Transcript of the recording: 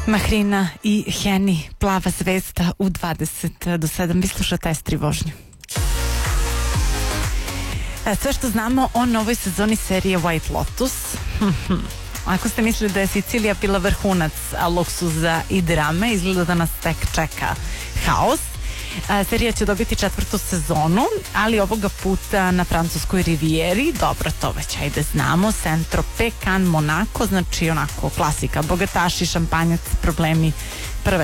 Mahrina i Heni, Plava zvezda u 20 do 7. Vi slušate S3 vožnju. Sve što znamo o novoj sezoni serije White Lotus. Ako ste mislili da je Sicilija bila vrhunac luksuza i drame, izgleda da nas tek čeka haos. Serija će dobiti 4. sezonu, ali ovoga puta na francuskoj rivijeri. Dobro, to već ajde znamo. Saint-Tropez, Cannes, Monaco, znači onako klasika, bogataši, šampanjac, problemi, prve